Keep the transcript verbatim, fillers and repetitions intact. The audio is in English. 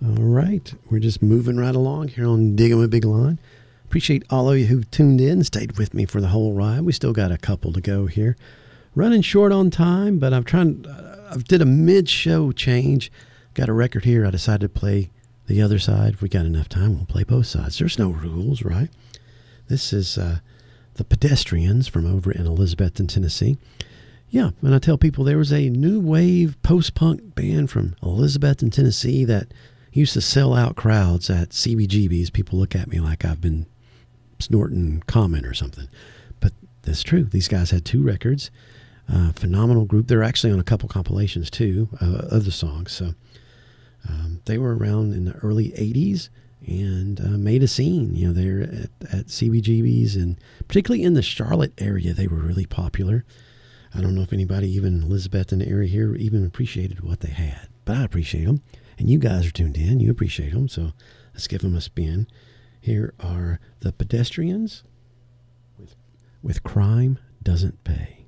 All right. We're just moving right along here on Digging with Big Lon. Appreciate all of you who tuned in and stayed with me for the whole ride. We still got a couple to go here. Running short on time, but I'm trying, uh, I did a mid-show change. Got a record here. I decided to play the other side. If we got enough time, we'll play both sides. There's no rules, right? This is uh, the Pedestrians from over in Elizabethton, Tennessee. Yeah, and I tell people there was a new wave post-punk band from Elizabethton, Tennessee that used to sell out crowds at C B G B's. People look at me like I've been snorting comment or something. But that's true. These guys had two records. Uh, phenomenal group. They're actually on a couple compilations, too, uh, of the songs. So um, they were around in the early eighties and uh, made a scene. You know, they're at, at C B G B's, and particularly in the Charlotte area, they were really popular. I don't know if anybody even in Elizabethton area here even appreciated what they had, but I appreciate them. And you guys are tuned in. You appreciate them. So let's give them a spin. Here are the Pedestrians with, with Crime Doesn't Pay.